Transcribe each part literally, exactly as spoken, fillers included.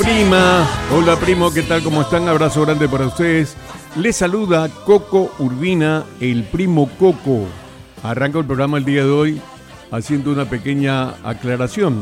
prima. Hola primo, ¿qué tal? ¿Cómo están? Abrazo grande para ustedes. Les saluda Coco Urbina, el primo Coco. Arranca el programa el día de hoy haciendo una pequeña aclaración.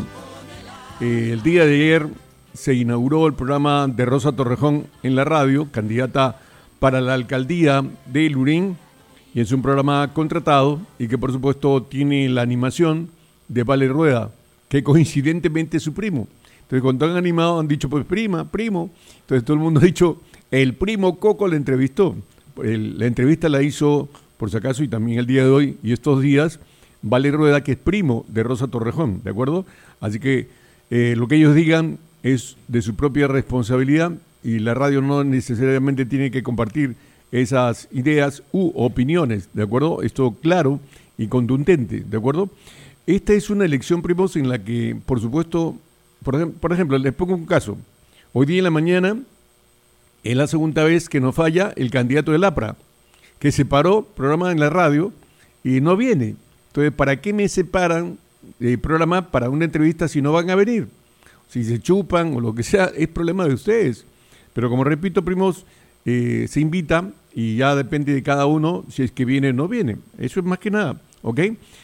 Eh, el día de ayer se inauguró el programa de Rosa Torrejón en la radio, candidata para la alcaldía de Lurín, y es un programa contratado y que por supuesto tiene la animación de Vale Rueda, que coincidentemente es su primo. Entonces cuando han animado han dicho pues prima, primo, entonces todo el mundo ha dicho el primo Coco le entrevistó. El, la entrevista la hizo por si acaso y también el día de hoy y estos días Vale Rueda, que es primo de Rosa Torrejón, ¿de acuerdo? Así que eh, lo que ellos digan es de su propia responsabilidad y la radio no necesariamente tiene que compartir esas ideas u opiniones, ¿de acuerdo? Esto claro y contundente, ¿de acuerdo? Esta es una elección, primos, en la que, por supuesto, por ejemplo, por ejemplo, les pongo un caso. Hoy día en la mañana es la segunda vez que nos falla el candidato del APRA, que se paró programa en la radio y no viene. Entonces, ¿para qué me separan el programa para una entrevista si no van a venir? Si se chupan o lo que sea, es problema de ustedes. Pero como repito, primos, eh, se invita y ya depende de cada uno si es que viene o no viene. Eso es más que nada, ¿ok?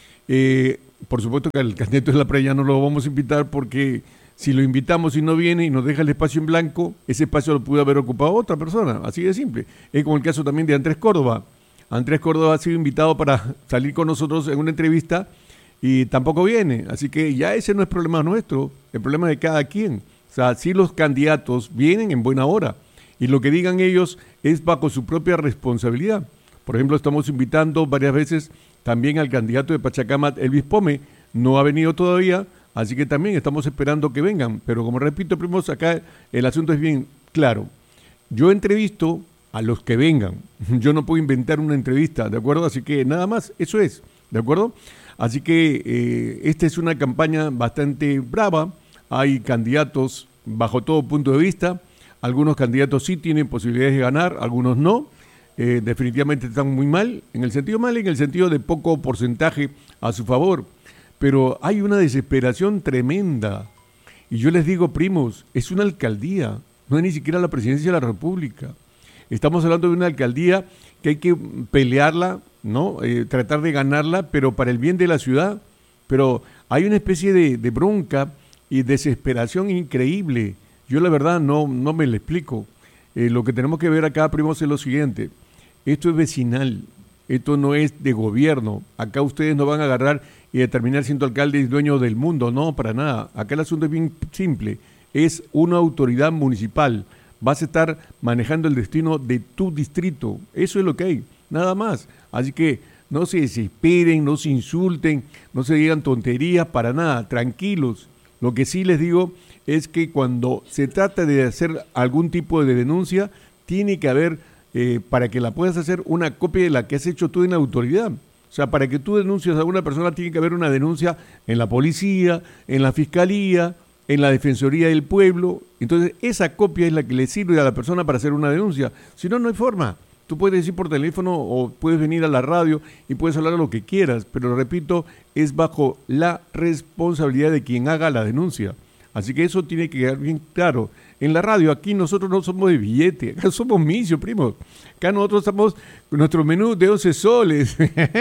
Eh, por supuesto que al candidato de la P R E ya no lo vamos a invitar porque si lo invitamos y no viene y nos deja el espacio en blanco, ese espacio lo pudo haber ocupado otra persona, así de simple. Es como el caso también de Andrés Córdoba. Andrés Córdoba ha sido invitado para salir con nosotros en una entrevista y tampoco viene, así que ya ese no es problema nuestro, el problema de cada quien. O sea, si los candidatos vienen en buena hora y lo que digan ellos es bajo su propia responsabilidad. Por ejemplo, estamos invitando varias veces también al candidato de Pachacamac, Elvis Pome, no ha venido todavía, así que también estamos esperando que vengan. Pero como repito, primos, acá el asunto es bien claro. Yo entrevisto a los que vengan. Yo no puedo inventar una entrevista, ¿de acuerdo? Así que nada más, eso es, ¿de acuerdo? Así que eh, esta es una campaña bastante brava. Hay candidatos bajo todo punto de vista. Algunos candidatos sí tienen posibilidades de ganar, algunos no. Eh, definitivamente están muy mal, en el sentido mal, en el sentido de poco porcentaje a su favor. Pero hay una desesperación tremenda. Y yo les digo, primos, es una alcaldía, no es ni siquiera la presidencia de la República. Estamos hablando de una alcaldía que hay que pelearla, ¿no? Eh, tratar de ganarla, pero para el bien de la ciudad. Pero hay una especie de, de bronca y desesperación increíble. Yo la verdad no, no me lo explico. Eh, lo que tenemos que ver acá, primos, es lo siguiente. Esto es vecinal, esto no es de gobierno. Acá ustedes no van a agarrar y a terminar siendo alcalde y dueño del mundo, no, para nada. Acá el asunto es bien simple, es una autoridad municipal. Vas a estar manejando el destino de tu distrito, eso es lo que hay, nada más. Así que no se desesperen, no se insulten, no se digan tonterías, para nada, tranquilos. Lo que sí les digo es que cuando se trata de hacer algún tipo de denuncia, tiene que haber, eh, para que la puedas hacer, una copia de la que has hecho tú en la autoridad. O sea, para que tú denuncies a una persona, tiene que haber una denuncia en la policía, en la fiscalía, en la defensoría del pueblo. Entonces, esa copia es la que le sirve a la persona para hacer una denuncia. Si no, no hay forma. Tú puedes decir por teléfono o puedes venir a la radio y puedes hablar lo que quieras, pero repito, es bajo la responsabilidad de quien haga la denuncia. Así que eso tiene que quedar bien claro. En la radio, aquí nosotros no somos de billete, acá somos misios, primos. Acá nosotros estamos con nuestro menú de once soles,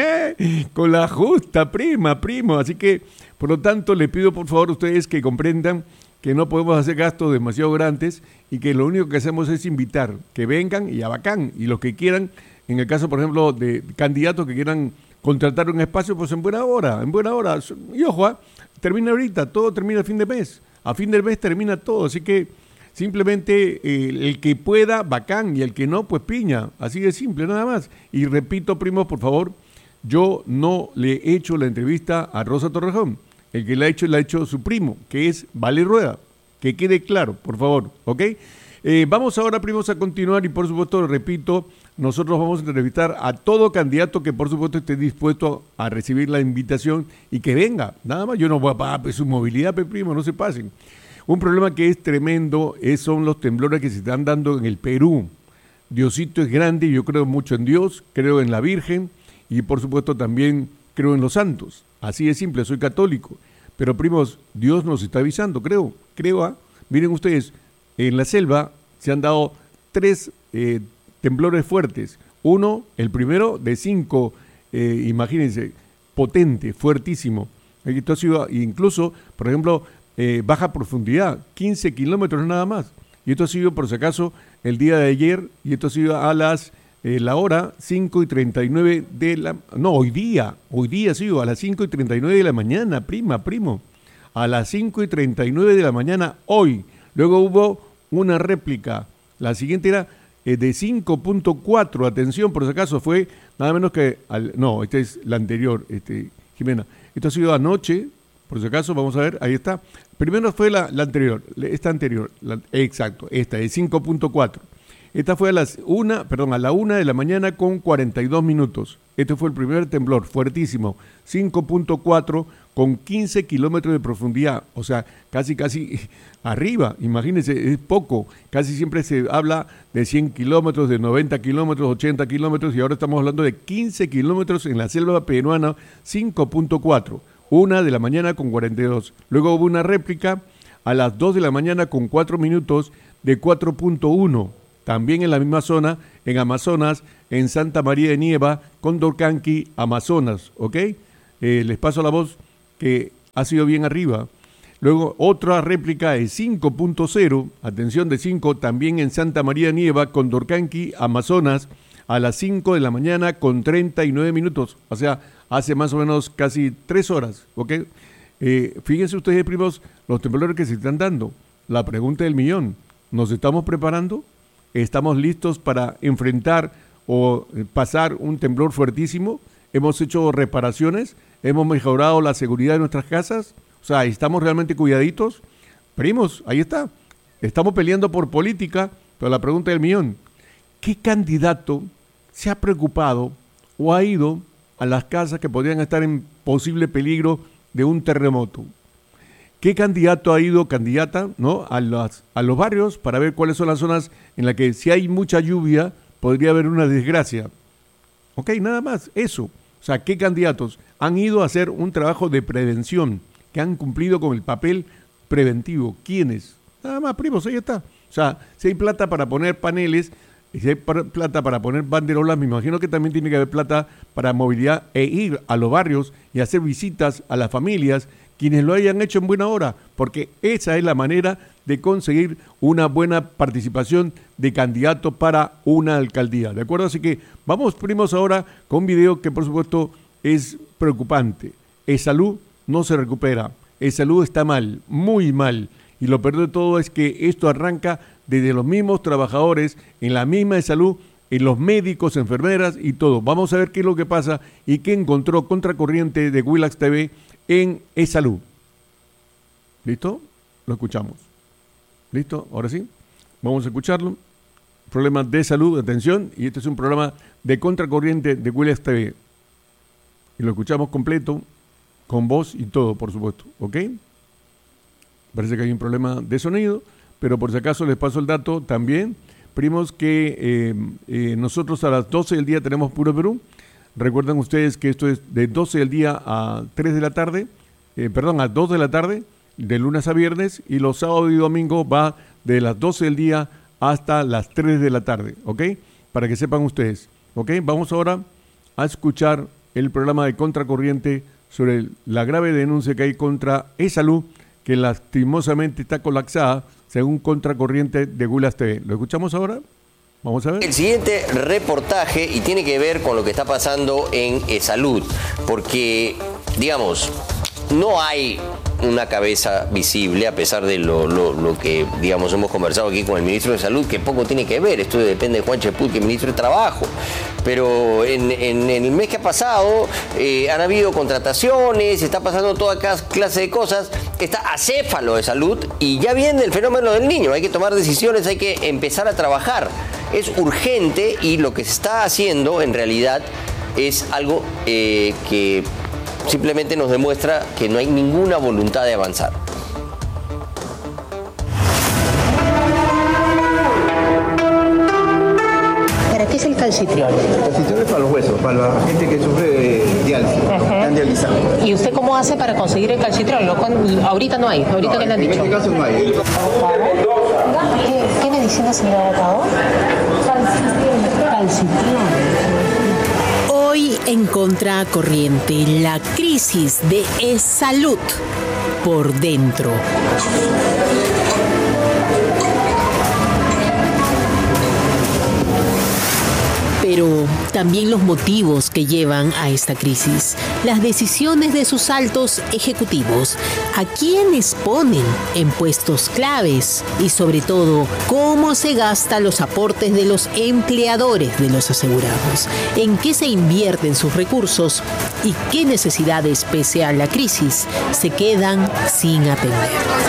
con la justa, prima, primo. Así que, por lo tanto, les pido por favor a ustedes que comprendan que no podemos hacer gastos demasiado grandes y que lo único que hacemos es invitar, que vengan y a bacán. Y los que quieran, en el caso, por ejemplo, de candidatos que quieran contratar un espacio, pues en buena hora, en buena hora. Y ojo, ¿eh? Termina ahorita, todo termina a fin de mes. A fin del mes termina todo, así que simplemente eh, el que pueda, bacán, y el que no, pues piña, así de simple, nada más. Y repito, primos, por favor, yo no le he hecho la entrevista a Rosa Torrejón, el que la ha hecho, la ha hecho su primo, que es Vale Rueda, que quede claro, por favor, ¿ok? Eh, vamos ahora, primos, a continuar y por supuesto, repito, nosotros vamos a entrevistar a todo candidato que por supuesto esté dispuesto a recibir la invitación y que venga, nada más. Yo no voy a pagar pues, su movilidad, pues, primo, no se pasen. Un problema que es tremendo es, son los temblores que se están dando en el Perú. Diosito es grande, yo creo mucho en Dios, creo en la Virgen y por supuesto también creo en los santos. Así de simple, soy católico. Pero primos, Dios nos está avisando, creo, creo, ¿ah? Miren ustedes, en la selva se han dado tres eh, temblores fuertes. Uno, el primero de cinco, eh, imagínense, potente, fuertísimo. Esto ha sido incluso, por ejemplo, eh, baja profundidad, quince kilómetros nada más. Y esto ha sido, por si acaso, el día de ayer, y esto ha sido a las, eh, la hora cinco y treinta y nueve de la... No, hoy día, hoy día ha sido a las cinco y treinta y nueve de la mañana, prima, primo. A las cinco y treinta y nueve de la mañana, hoy. Luego hubo una réplica. La siguiente era eh, de cinco punto cuatro, atención, por si acaso, fue nada menos que... Al, no, esta es la anterior, este, Jimena. Esto ha sido anoche, por si acaso, vamos a ver, ahí está. Primero fue la, la anterior, esta anterior, la, exacto, esta de cinco punto cuatro. Esta fue a las una, perdón, a la una de la mañana con cuarenta y dos minutos. Este fue el primer temblor, fuertísimo, cinco punto cuatro con quince kilómetros de profundidad, o sea, casi, casi arriba, imagínense, es poco. Casi siempre se habla de cien kilómetros, de noventa kilómetros, ochenta kilómetros, y ahora estamos hablando de quince kilómetros en la selva peruana, cinco punto cuatro. Una de la mañana con cuarenta y dos. Luego hubo una réplica a las dos de la mañana con cuatro minutos de cuatro punto uno. También en la misma zona, en Amazonas, en Santa María de Nieva, Condorcanqui, Amazonas, ¿ok? Eh, les paso la voz que ha sido bien arriba. Luego otra réplica de cinco punto cero, atención de cinco, también en Santa María de Nieva, Condorcanqui, Amazonas, a las cinco de la mañana con treinta y nueve minutos, o sea, hace más o menos casi tres horas, ¿ok? Eh, fíjense ustedes, primos, los temblores que se están dando. La pregunta del millón, ¿nos estamos preparando? ¿Estamos listos para enfrentar o pasar un temblor fuertísimo? ¿Hemos hecho reparaciones? ¿Hemos mejorado la seguridad de nuestras casas? O sea, ¿estamos realmente cuidaditos? Primos, ahí está. Estamos peleando por política, pero la pregunta del millón, ¿qué candidato se ha preocupado o ha ido a las casas que podrían estar en posible peligro de un terremoto? ¿Qué candidato ha ido, candidata, ¿no? a, las, a los barrios para ver cuáles son las zonas en las que si hay mucha lluvia podría haber una desgracia? Ok, nada más, eso. O sea, ¿qué candidatos han ido a hacer un trabajo de prevención, que han cumplido con el papel preventivo? ¿Quiénes? Nada más, primos, ahí está. O sea, si hay plata para poner paneles, si hay plata para poner banderolas, me imagino que también tiene que haber plata para movilidad e ir a los barrios y hacer visitas a las familias, quienes lo hayan hecho en buena hora, porque esa es la manera de conseguir una buena participación de candidato para una alcaldía, ¿de acuerdo? Así que vamos, primos, ahora con un video que por supuesto es preocupante. ESalud no se recupera, ESalud está mal, muy mal, y lo peor de todo es que esto arranca desde los mismos trabajadores, en la misma ESalud, en los médicos, enfermeras y todo. Vamos a ver qué es lo que pasa y qué encontró Contracorriente de Willax T V en ESalud. ¿Listo? Lo escuchamos. ¿Listo? Ahora sí. Vamos a escucharlo. Problemas de salud, atención. Y este es un programa de Contracorriente de Willax T V. Y lo escuchamos completo, con voz y todo, por supuesto. ¿Ok? Parece que hay un problema de sonido, pero por si acaso les paso el dato también. Primos, que eh, eh, nosotros a las doce del día tenemos Puro Perú. Recuerdan ustedes que esto es de doce del día a tres de la tarde, eh, perdón, a dos de la tarde, de lunes a viernes, y los sábados y domingos va de las doce del día hasta las tres de la tarde, ¿ok? Para que sepan ustedes, ¿ok? Vamos ahora a escuchar el programa de Contracorriente sobre la grave denuncia que hay contra ESalud, que lastimosamente está colapsada, según Contracorriente de Willax T V. ¿Lo escuchamos ahora? Vamos a ver. El siguiente reportaje, y tiene que ver con lo que está pasando en ESalud, porque, digamos, no hay una cabeza visible, a pesar de lo, lo, lo que, digamos, hemos conversado aquí con el ministro de Salud, que poco tiene que ver. Esto depende de Juan Cheput, que es ministro de Trabajo. Pero en, en, en el mes que ha pasado eh, han habido contrataciones, está pasando toda clase de cosas, está acéfalo de salud y ya viene el fenómeno del niño. Hay que tomar decisiones, hay que empezar a trabajar. Es urgente y lo que se está haciendo en realidad es algo eh, que simplemente nos demuestra que no hay ninguna voluntad de avanzar. ¿Para qué es el calcitriol? El calcitriol es para los huesos, para la gente que sufre de diálisis, uh-huh. Están dializados. ¿Y usted cómo hace para conseguir el calcitriol? ¿No? Ahorita no hay, ahorita no, que le han en dicho. En este caso no hay. diciendo, señora Acabo? Calcitrión. Hoy en Contracorriente, la crisis de E-Salud por dentro. Pero también los motivos que llevan a esta crisis, las decisiones de sus altos ejecutivos, a quiénes ponen en puestos claves y sobre todo cómo se gastan los aportes de los empleadores de los asegurados, en qué se invierten sus recursos y qué necesidades pese a la crisis se quedan sin atender.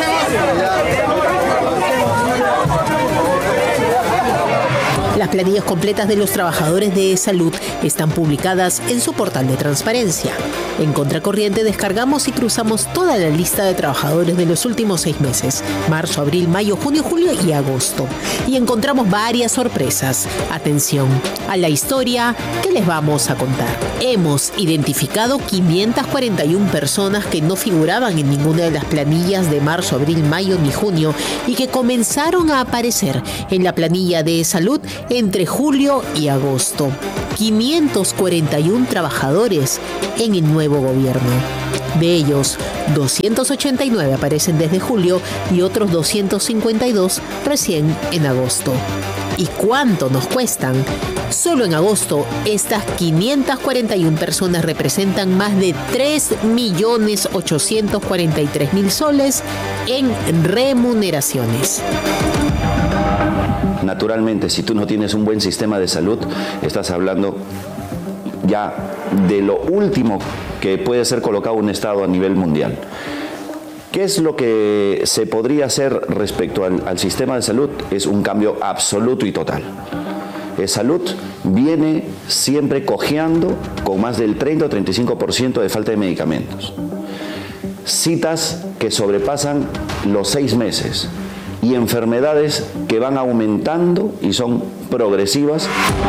Las planillas completas de los trabajadores de salud están publicadas en su portal de transparencia. En Contracorriente descargamos y cruzamos toda la lista de trabajadores de los últimos seis meses, marzo, abril, mayo, junio, julio y agosto. Y encontramos varias sorpresas. Atención a la historia que les vamos a contar. Hemos identificado quinientas cuarenta y una personas que no figuraban en ninguna de las planillas de marzo, abril, mayo ni junio y que comenzaron a aparecer en la planilla de salud entre julio y agosto. quinientos cuarenta y uno trabajadores en el nuevo gobierno. De ellos, doscientos ochenta y nueve aparecen desde julio y otros doscientos cincuenta y dos recién en agosto. ¿Y cuánto nos cuestan? Solo en agosto, estas quinientas cuarenta y una personas representan más de tres millones ochocientos cuarenta y tres mil soles en remuneraciones. Naturalmente, si tú no tienes un buen sistema de salud, estás hablando ya de lo último que puede ser colocado un Estado a nivel mundial. ¿Qué es lo que se podría hacer respecto al, al sistema de salud? Es un cambio absoluto y total. Eh, salud viene siempre cojeando con más del treinta o treinta y cinco por ciento de falta de medicamentos. Citas que sobrepasan los seis meses. Y enfermedades que van aumentando y son progresivas.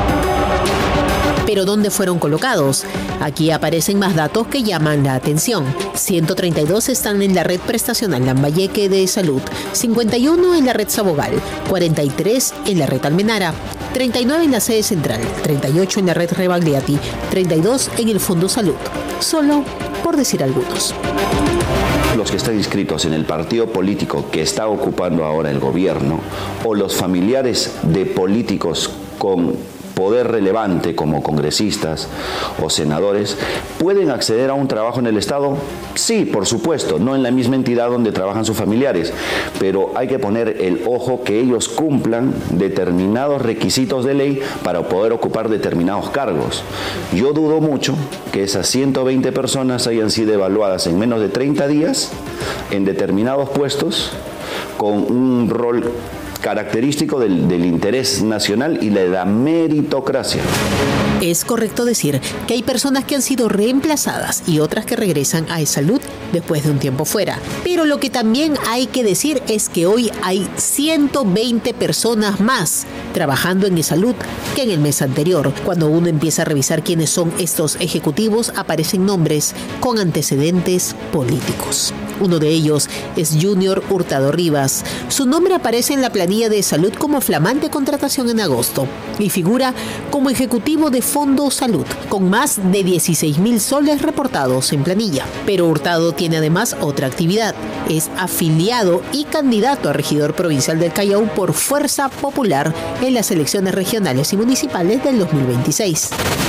¿Pero dónde fueron colocados? Aquí aparecen más datos que llaman la atención. ciento treinta y dos están en la red prestacional Lambayeque de Salud, cincuenta y uno en la red Sabogal, cuarenta y tres en la red Almenara, treinta y nueve en la sede central, treinta y ocho en la red Rebagliati, treinta y dos en el Fondo Salud. Solo por decir algunos. Los que están inscritos en el partido político que está ocupando ahora el gobierno o los familiares de políticos con poder relevante como congresistas o senadores, ¿pueden acceder a un trabajo en el Estado? Sí, por supuesto, no en la misma entidad donde trabajan sus familiares, pero hay que poner el ojo que ellos cumplan determinados requisitos de ley para poder ocupar determinados cargos. Yo dudo mucho que esas ciento veinte personas hayan sido evaluadas en menos de treinta días en determinados puestos con un rol característico del, del interés nacional y de la meritocracia. Es correcto decir que hay personas que han sido reemplazadas y otras que regresan a E-Salud después de un tiempo fuera. Pero lo que también hay que decir es que hoy hay ciento veinte personas más trabajando en E-Salud que en el mes anterior. Cuando uno empieza a revisar quiénes son estos ejecutivos, aparecen nombres con antecedentes políticos. Uno de ellos es Junior Hurtado Rivas. Su nombre aparece en la planilla de salud como flamante contratación en agosto y figura como ejecutivo de Fondo Salud, con más de dieciséis mil soles reportados en planilla. Pero Hurtado tiene además otra actividad. Es afiliado y candidato a regidor provincial del Callao por Fuerza Popular en las elecciones regionales y municipales del dos mil veintiséis.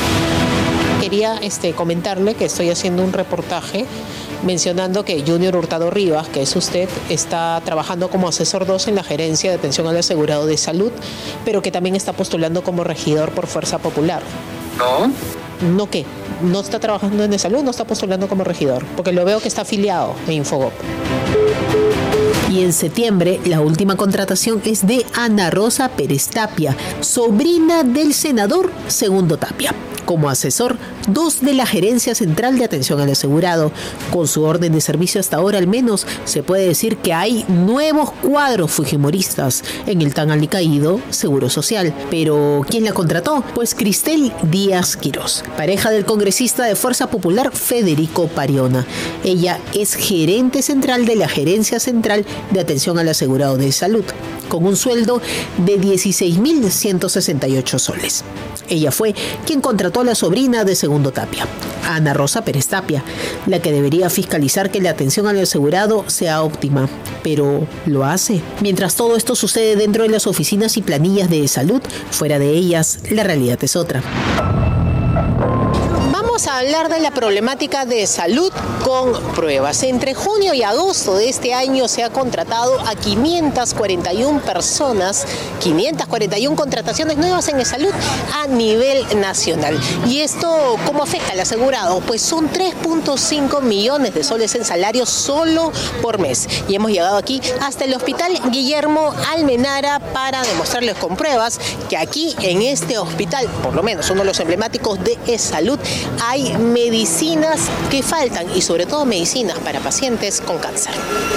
Quería este, comentarle que estoy haciendo un reportaje mencionando que Junior Hurtado Rivas, que es usted, está trabajando como asesor dos en la gerencia de atención al asegurado de salud, pero que también está postulando como regidor por Fuerza Popular. ¿No? ¿No qué? ¿No está trabajando en salud? ¿No está postulando como regidor? Porque lo veo que está afiliado en Infogop. Y en septiembre, la última contratación es de Ana Rosa Pérez Tapia, sobrina del senador Segundo Tapia. Como asesor, dos de la Gerencia Central de Atención al Asegurado. Con su orden de servicio hasta ahora al menos, se puede decir que hay nuevos cuadros fujimoristas en el tan alicaído Seguro Social. Pero, ¿quién la contrató? Pues Cristel Díaz Quirós, pareja del congresista de Fuerza Popular Federico Pariona. Ella es gerente central de la Gerencia Central de Atención al Asegurado de Salud, con un sueldo de dieciséis mil ciento sesenta y ocho soles. Ella fue quien contrató a la sobrina de Segundo Tapia, Ana Rosa Pérez Tapia, la que debería fiscalizar que la atención al asegurado sea óptima. Pero, ¿lo hace? Mientras todo esto sucede dentro de las oficinas y planillas de salud, fuera de ellas, la realidad es otra. Vamos a hablar de la problemática de salud con pruebas. Entre junio y agosto de este año se ha contratado a quinientas cuarenta y una personas, quinientas cuarenta y una contrataciones nuevas en salud a nivel nacional. ¿Y esto cómo afecta al asegurado? Pues son tres punto cinco millones de soles en salarios solo por mes. Y hemos llegado aquí hasta el Hospital Guillermo Almenara para demostrarles con pruebas que aquí en este hospital, por lo menos uno de los emblemáticos de salud, hay medicinas que faltan y sobre todo medicinas para pacientes con cáncer.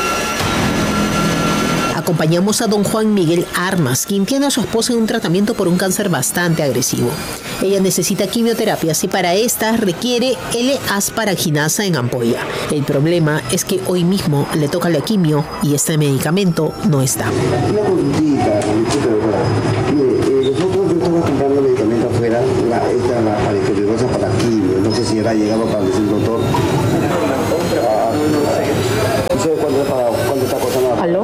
Acompañamos a don Juan Miguel Armas, quien tiene a su esposa en un tratamiento por un cáncer bastante agresivo. Ella necesita quimioterapias y para estas requiere L-asparaginasa en ampolla. El problema es que hoy mismo le toca la quimio y este medicamento no está. Una consultita, mire, nosotros estamos comprando medicamentos afuera, la, esta la palicorrigosa para quimio, no sé si era llegado para decir el doctor. Ah, no sé cuánto está costando. ¿Aló?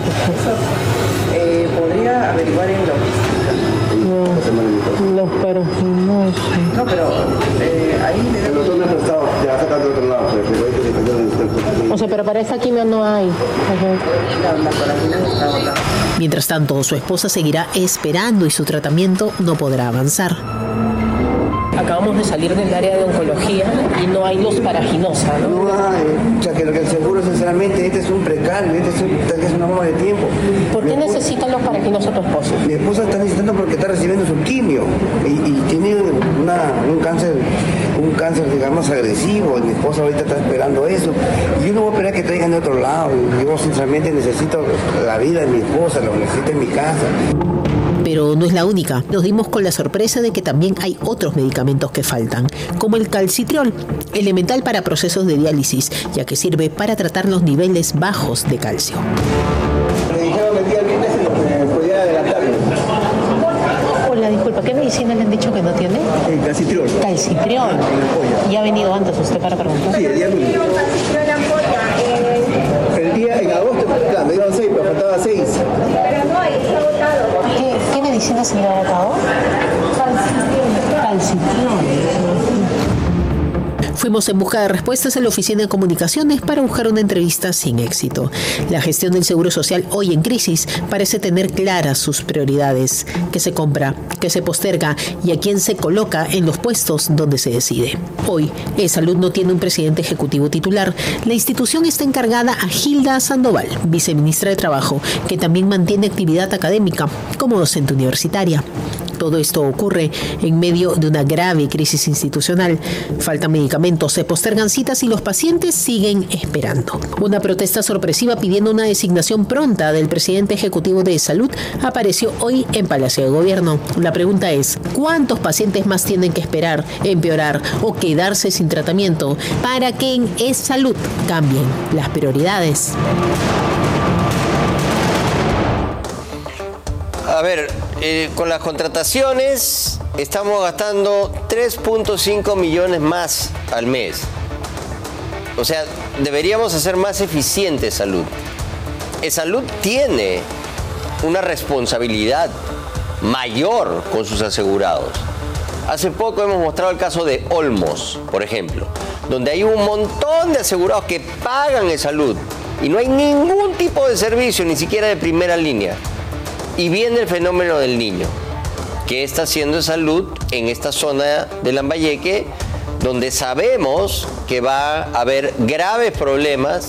Eh, ¿Podría averiguar en logística? No, no, pero no sé. No, pero eh, ahí... El doctor me ha prestado, ya saca de otro lado, pero hay que depender de usted. O sea, pero para esta quimio no hay. La, la parafina está botada. Mientras tanto, su esposa seguirá esperando y su tratamiento no podrá avanzar. Acabamos de salir del área de oncología y no hay luz paraginosa, ¿no? No hay, o sea que lo que el seguro, sinceramente, este es un precario, este es, un, este es una bomba de tiempo. ¿Por qué necesita los paraginosa tu esposo? Mi esposa está necesitando porque está recibiendo su quimio y, y tiene una, un cáncer, un cáncer, digamos, agresivo. Mi esposa ahorita está esperando eso. Y yo no voy a esperar que traigan de otro lado. Yo, sinceramente, necesito la vida de mi esposa, lo necesito en mi casa. Pero no es la única. Nos dimos con la sorpresa de que también hay otros medicamentos que faltan, como el calcitriol, elemental para procesos de diálisis, ya que sirve para tratar los niveles bajos de calcio. Me dijeron que el día viernes eh, podía adelantarlo. Hola, disculpa, ¿qué medicina le han dicho que no tiene? El calcitriol. Calcitriol. ¿Y ha venido antes usted para preguntar? Sí, el día lunes. El día en agosto, claro, me dieron seis, pero faltaba seis. ¿Qué, qué medicina se le ha agotado? Calcitriol. Fuimos en busca de respuestas en la Oficina de Comunicaciones para buscar una entrevista sin éxito. La gestión del Seguro Social hoy en crisis parece tener claras sus prioridades: qué se compra, qué se posterga y a quién se coloca en los puestos donde se decide. Hoy, E-Salud no tiene un presidente ejecutivo titular. La institución está encargada a Gilda Sandoval, viceministra de Trabajo, que también mantiene actividad académica como docente universitaria. Todo esto ocurre en medio de una grave crisis institucional. Faltan medicamentos, se postergan citas y los pacientes siguen esperando. Una protesta sorpresiva pidiendo una designación pronta del presidente ejecutivo de Salud apareció hoy en Palacio de Gobierno. La pregunta es, ¿cuántos pacientes más tienen que esperar, empeorar o quedarse sin tratamiento para que en E-Salud cambien las prioridades? A ver, eh, con las contrataciones estamos gastando tres punto cinco millones más al mes. O sea, deberíamos hacer más eficiente salud. E-Salud tiene una responsabilidad mayor con sus asegurados. Hace poco hemos mostrado el caso de Olmos, por ejemplo, donde hay un montón de asegurados que pagan E-Salud y no hay ningún tipo de servicio, ni siquiera de primera línea. Y viene el fenómeno del niño. ¿Qué está haciendo E-Salud en esta zona de Lambayeque, donde sabemos que va a haber graves problemas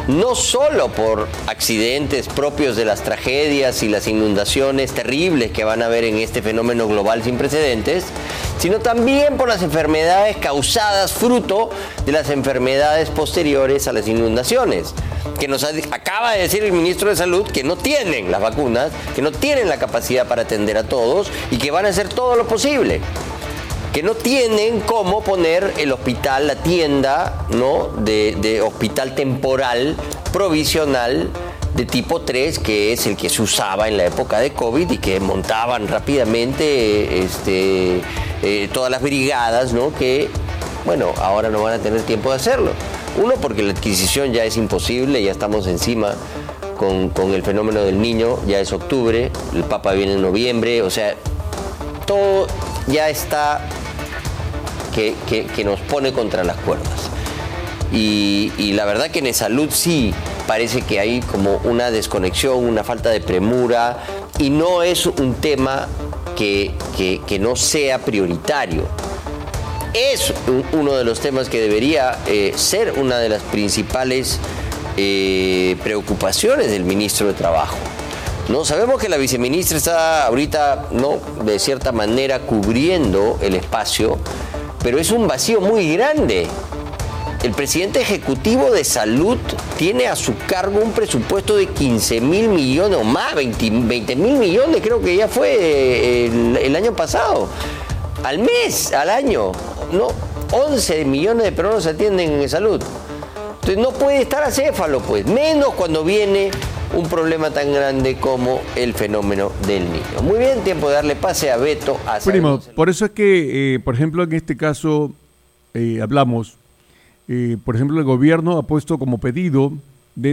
no solo por accidentes propios de las tragedias y las inundaciones terribles que van a haber en este fenómeno global sin precedentes, sino también por las enfermedades causadas fruto de las enfermedades posteriores a las inundaciones, que nos acaba de decir el ministro de Salud que no tienen las vacunas, que no tienen la capacidad para atender a todos y que van a hacer todo lo posible, que no tienen cómo poner el hospital, la tienda, ¿no?, de, de hospital temporal, provisional, de tipo tres, que es el que se usaba en la época de COVID y que montaban rápidamente este, eh, todas las brigadas, ¿no?, que, bueno, ahora no van a tener tiempo de hacerlo. Uno, porque la adquisición ya es imposible, ya estamos encima con, con el fenómeno del niño, ya es octubre, el Papa viene en noviembre, o sea, todo ya está que, que, que nos pone contra las cuerdas. Y, y la verdad que en salud sí parece que hay como una desconexión, una falta de premura, y no es un tema que, que, que no sea prioritario. Es un, uno de los temas que debería eh, ser una de las principales eh, preocupaciones del ministro de Trabajo. No, sabemos que la viceministra está ahorita, no, de cierta manera cubriendo el espacio, pero es un vacío muy grande. El presidente ejecutivo de Salud tiene a su cargo un presupuesto de quince mil millones o más, veinte mil millones, creo que ya fue el, el año pasado. Al mes, al año, ¿no? once millones de peruanos se atienden en salud. Entonces no puede estar acéfalo, pues, menos cuando viene un problema tan grande como el fenómeno del niño. Muy bien, tiempo de darle pase a Beto. A Primo, por eso es que, eh, por ejemplo, en este caso eh, hablamos, eh, por ejemplo, el gobierno ha puesto como pedido